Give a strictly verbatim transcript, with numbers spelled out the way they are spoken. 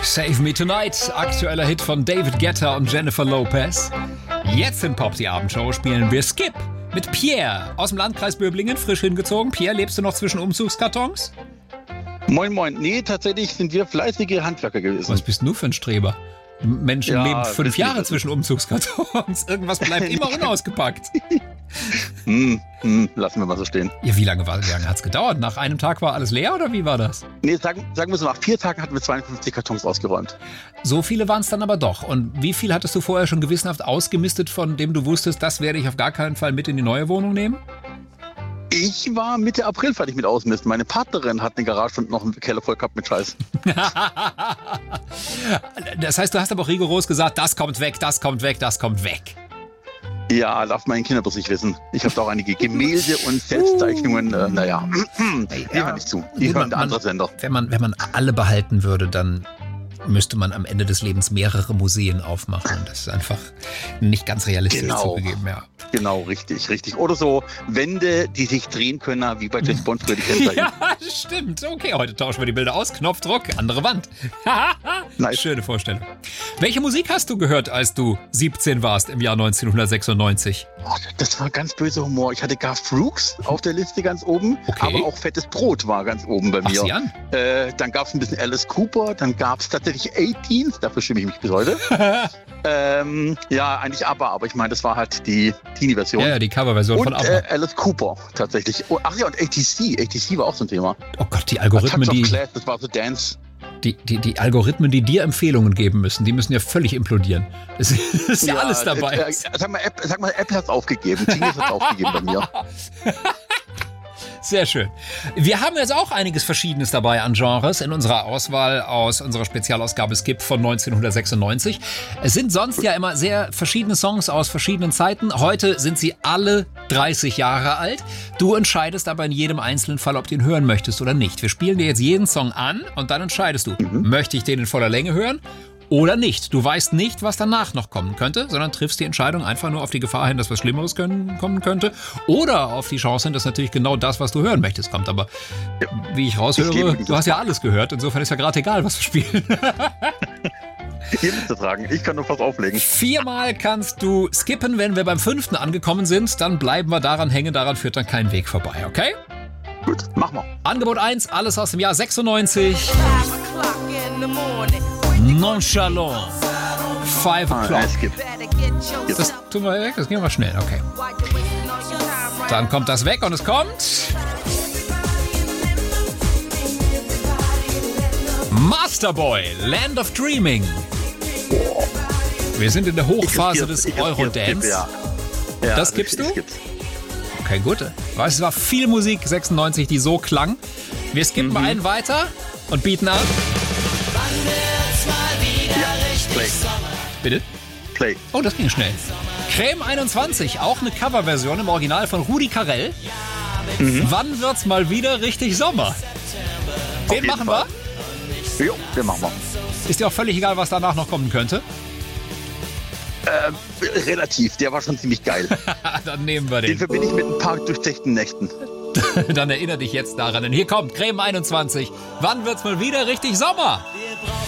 Save Me Tonight, aktueller Hit von David Guetta und Jennifer Lopez. Jetzt in Pop die Abendshow spielen wir Skip mit Pierre aus dem Landkreis Böblingen, frisch hingezogen. Pierre, lebst du noch zwischen Umzugskartons? Moin, moin. Nee, tatsächlich sind wir fleißige Handwerker gewesen. Was bist du für ein Streber? Menschen Ja, leben fünf Jahre wissen- zwischen Umzugskartons. Irgendwas bleibt immer unausgepackt. Hm, hm, lassen wir mal so stehen. Ja, wie lange, war, wie lange hat es gedauert? Nach einem Tag war alles leer oder wie war das? Nee, sagen, sagen wir so, nach vier Tagen hatten wir zweiundfünfzig Kartons ausgeräumt. So viele waren es dann aber doch. Und wie viel hattest du vorher schon gewissenhaft ausgemistet, von dem du wusstest, das werde ich auf gar keinen Fall mit in die neue Wohnung nehmen? Ich war Mitte April fertig mit Ausmisten. Meine Partnerin hat eine Garage und noch einen Keller voll gehabt mit Scheiß. Das heißt, du hast aber auch rigoros gesagt, das kommt weg, das kommt weg, das kommt weg. Ja, darf mein Kinder bloß nicht wissen. Ich habe da auch einige Gemälde und Selbstzeichnungen. Äh, naja, nehmen wir nicht zu. Die Gut, hören man- andere Sender. Wenn man, wenn man alle behalten würde, dann müsste man am Ende des Lebens mehrere Museen aufmachen. Das ist einfach nicht ganz realistisch Genau. zugegeben, ja. Genau, richtig, richtig. Oder so Wände, die sich drehen können, wie bei James Bond früher die Kennzeichen. Ja, stimmt. Okay, heute tauschen wir die Bilder aus. Knopfdruck, andere Wand. Nice. Schöne Vorstellung. Welche Musik hast du gehört, als du siebzehn warst im Jahr neunzehnhundertsechsundneunzig? Oh, das war ganz böser Humor. Ich hatte Garth Brooks auf der Liste ganz oben, Okay. aber auch Fettes Brot war ganz oben bei Ach, mir. sieh an. Äh, dann gab es ein bisschen Alice Cooper, dann gab es tatsächlich achtzehn, dafür schäme ich mich bis heute. ähm, ja, eigentlich ABBA, aber ich meine, das war halt die Teenie-Version. Ja, ja, die Coverversion Und von ABBA. äh, Alice Cooper tatsächlich. Oh, ach ja, und A T C. A T C war auch so ein Thema. Oh Gott, die A Algorithmen, Touch of die, Class, das war so Dance. die, die, die Algorithmen, die dir Empfehlungen geben müssen, die müssen ja völlig implodieren. Es ist ja, alles dabei. Äh, äh, sag mal, App, sag mal, Apple hat's aufgegeben. Genius hat's aufgegeben bei mir. Sehr schön. Wir haben jetzt auch einiges Verschiedenes dabei an Genres in unserer Auswahl aus unserer Spezialausgabe Skip von neunzehnhundertsechsundneunzig. Es sind sonst ja immer sehr verschiedene Songs aus verschiedenen Zeiten. Heute sind sie alle dreißig Jahre alt. Du entscheidest aber in jedem einzelnen Fall, ob du ihn hören möchtest oder nicht. Wir spielen dir jetzt jeden Song an und dann entscheidest du, möchte ich den in voller Länge hören oder nicht. Du weißt nicht, was danach noch kommen könnte, sondern triffst die Entscheidung einfach nur auf die Gefahr hin, dass was Schlimmeres können, kommen könnte oder auf die Chance hin, dass natürlich genau das, was du hören möchtest, kommt. Aber wie ich Ich gebe raushöre, mir du dieses hast ja alles gehört. Insofern ist ja gerade egal, was wir spielen. Ihr müsst das tragen. Ich kann nur was auflegen. Viermal kannst du skippen. Wenn wir beim fünften angekommen sind, dann bleiben wir daran hängen. Daran führt dann kein Weg vorbei, okay? Gut, mach mal. Angebot eins, alles aus dem Jahr sechsundneunzig. Nonchalant. Five Ah, o'clock. es gibt. Das tun wir weg, das gehen wir schnell, okay. Dann kommt das weg und es kommt. Masterboy, Land of Dreaming. Wir sind in der Hochphase des Eurodance. Ja. Ja, Das gibst ich, du? Ich gib's. Okay, gut. Weißt du, es war viel Musik sechsundneunzig, die so klang. Wir skippen Mhm. einen weiter und bieten an. Play. Bitte? Play. Oh, das ging schnell. Creme einundzwanzig, auch eine Coverversion im Original von Rudi Carrell. Mhm. Wann wird's mal wieder richtig Sommer? Den jeden machen Fall. wir. Jo, den machen wir. Ist dir auch völlig egal, was danach noch kommen könnte. Äh, relativ, der war schon ziemlich geil. Dann nehmen wir Den den. verbinde ich mit ein paar durchzechten Nächten. Dann erinnere dich jetzt daran. Denn hier kommt Creme einundzwanzig. Wann wird's mal wieder richtig Sommer?